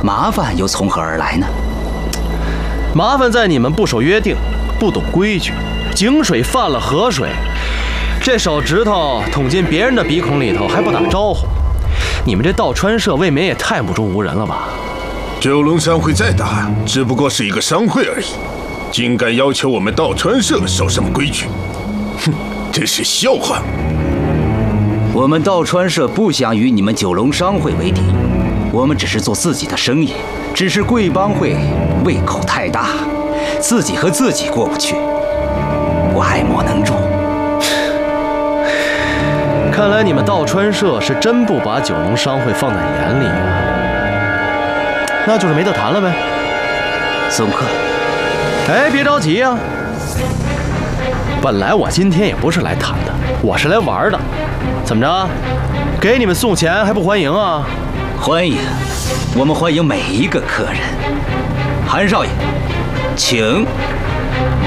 麻烦又从何而来呢？ 麻烦在你们不守约定，不懂规矩，井水犯了河水，这手指头捅进别人的鼻孔里头还不打招呼，你们这道川社未免也太目中无人了吧？ 九龙商会再大，只不过是一个商会而已，竟敢要求我们道川社守什么规矩？哼，真是笑话！ 我们道川社不想与你们九龙商会为敌，我们只是做自己的生意，只是贵帮会胃口太大，自己和自己过不去，我爱莫能助。 看来你们道川社是真不把九龙商会放在眼里啊，那就是没得谈了呗。 送客。 哎，别着急啊，本来我今天也不是来谈的，我是来玩的。怎么着？给你们送钱还不欢迎啊？ 欢迎，我们欢迎每一个客人。韩少爷，请。